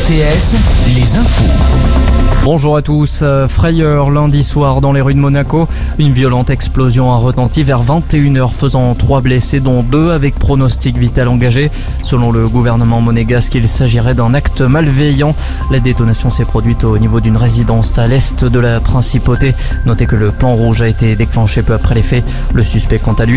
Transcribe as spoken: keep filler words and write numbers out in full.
R T S, les infos. Bonjour à tous. Frayeur lundi soir dans les rues de Monaco. Une violente explosion a retenti vers vingt et une heures, faisant trois blessés, dont deux avec pronostic vital engagé. Selon le gouvernement monégasque, il s'agirait d'un acte malveillant. La détonation s'est produite au niveau d'une résidence à l'est de la principauté. Notez que le plan rouge a été déclenché peu après les faits. Le suspect, quant à lui,